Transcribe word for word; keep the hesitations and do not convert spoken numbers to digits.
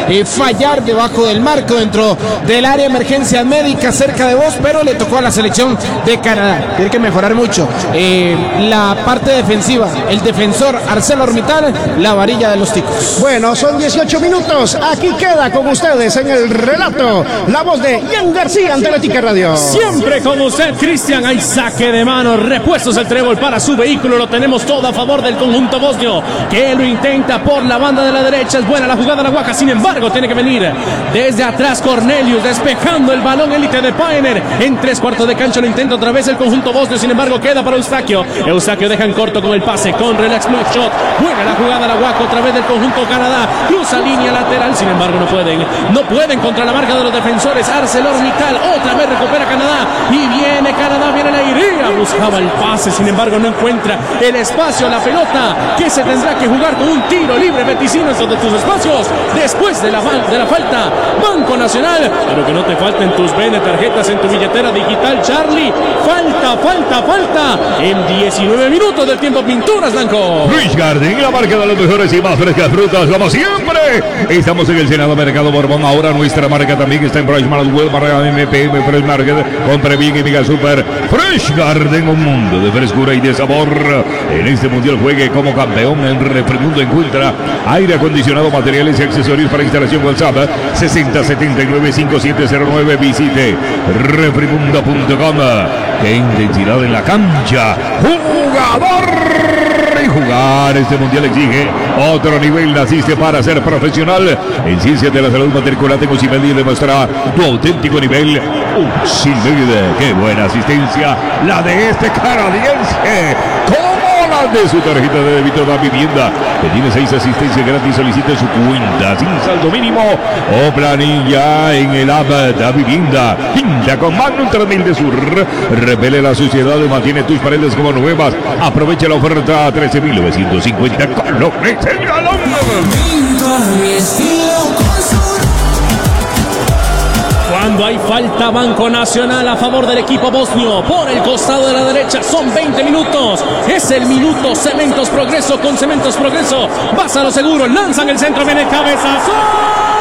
eh, fallar debajo del marco dentro del área de emergencia médica cerca de vos, pero le tocó a la selección de Canadá. Tiene que mejorar mucho eh, la parte defensiva. El defensor Arcelo Ormital, la varilla de los ticos. Bueno, son dieciocho minutos. Aquí queda con ustedes en el relato la voz de Ian García ante la Tica Radio. Siempre con usted, Cristian. Hay saque de mano, repuestos el trébol para su vehículo. Lo tenemos todo a favor del conjunto bosnio, que lo intenta por la banda de la derecha. Es buena la jugada de la Guaca, sin embargo tiene que venir desde atrás Cornelius, despejando el balón élite de Painer. En tres cuartos de cancha lo intenta otra vez el conjunto bosnio, sin embargo queda para Eustaquio. Eustaquio deja en corto con el pase, con relax block shot. Buena la jugada de la Guaca otra vez del conjunto Canadá. Cruza línea lateral, sin embargo no pueden. No pueden contra la marca de los defensores. ArcelorMittal otra vez recupera Canadá. Y viene Canadá, viene la iría. Buscaba el pase, sin embargo no encuentra el espacio, la pelota que se tendrá que jugar con un tiro libre. Beticino, estos de tus espacios. Después de la, de la falta, Banco Nacional. Pero que no te falten tus bene tarjetas en tu billetera digital, Charlie. Falta, falta, falta. En diecinueve minutos del tiempo, Pinturas Blanco. Fresh Garden, la marca de las mejores y más frescas frutas, como siempre. Estamos en el Senado Mercado Borbón. Ahora nuestra marca también está en Price Market Web, para M P M Fresh Market. Compre bien y diga super. Fresh Garden, un mundo de frescura y de sabor. En este mundial juegue como campeón. En Refrimundo encuentra aire acondicionado, materiales y accesorios para instalación. WhatsApp sesenta setenta y nueve cincuenta y siete cero nueve. Visite refrimundo punto com. ¡Qué intensidad en la cancha! ¡Jugador! Y jugar este mundial exige otro nivel. Naciste para ser profesional en ciencias de la salud. Matriculate con Simed y demuestra tu auténtico nivel. Uh, Simed, qué buena asistencia la de este canadiense. Como la de su tarjeta de débito da vivienda, que tiene seis asistencias gratis. Solicite su cuenta sin saldo mínimo o planilla en el app da vivienda. Pinta con Magnum tres mil de Sur. Repele la suciedad y mantiene tus paredes como nuevas. Aprovecha la oferta a trece mil novecientos cincuenta colones el galón. Cuando hay falta, Banco Nacional a favor del equipo bosnio por el costado de la derecha. Son veinte minutos. Es el minuto Cementos Progreso. Con Cementos Progreso vas a lo seguro. Lanzan el centro, viene cabezazo.